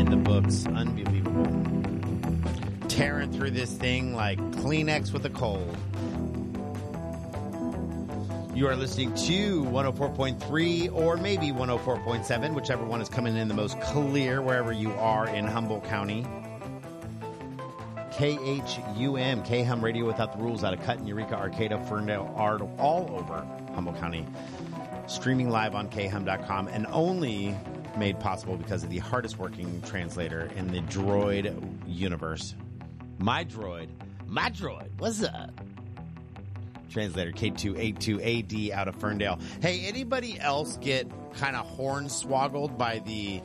in the books. Unbelievable. Tearing through this thing like Kleenex with a cold. You are listening to 104.3 or maybe 104.7, whichever one is coming in the most clear wherever you are in Humboldt County. KHUM, K-Hum Radio Without the Rules out of Cutten, Eureka, Arcata, Ferndale, all over Humboldt County. Streaming live on khum.com and only made possible because of the hardest working translator in the droid universe. My droid, what's up? Translator K282AD out of Ferndale. Hey, anybody else get kind of hornswoggled by the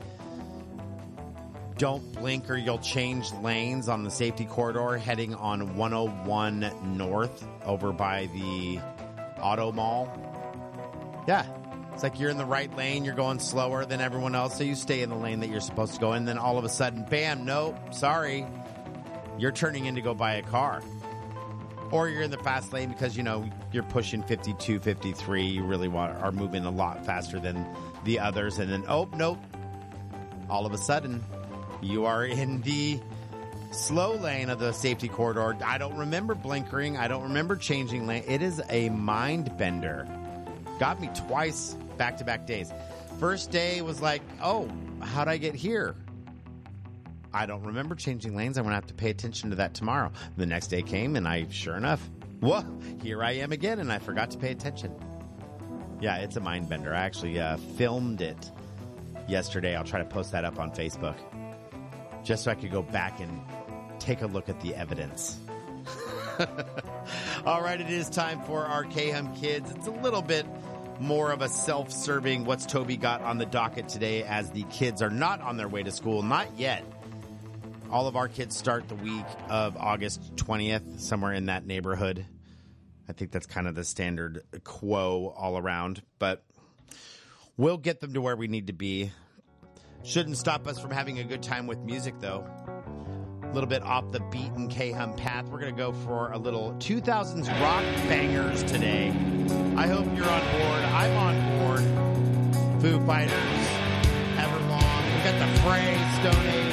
don't blink or you'll change lanes on the safety corridor heading on 101 North over by the Auto Mall? Yeah. It's like you're in the right lane, you're going slower than everyone else, so you stay in the lane that you're supposed to go in, and then all of a sudden, bam, nope, sorry, you're turning in to go buy a car. Or you're in the fast lane because, you know, you're pushing 52, 53, you really are moving a lot faster than the others, and then, oh, nope, all of a sudden, you are in the slow lane of the safety corridor. I don't remember blinkering, I don't remember changing lane. It is a mind bender. Got me twice back-to-back days. First day was like, oh, how'd I get here? I don't remember changing lanes. I'm going to have to pay attention to that tomorrow. The next day came, and I, sure enough, whoa, here I am again, and I forgot to pay attention. Yeah, it's a mind bender. I actually filmed it yesterday. I'll try to post that up on Facebook just so I could go back and take a look at the evidence. All right, it is time for our K-Hum Kids. It's a little bit more of a self-serving What's Toby Got on the docket today as the kids are not on their way to school. Not yet. All of our kids start the week of August 20th, somewhere in that neighborhood. I think that's kind of the standard quo all around. But we'll get them to where we need to be. Shouldn't stop us from having a good time with music, though. A little bit off the beaten K-Hum path. We're going to go for a little 2000s rock bangers today. I hope you're on board. I'm on board. Foo Fighters, Everlong. We've got the Fray, Stone Age.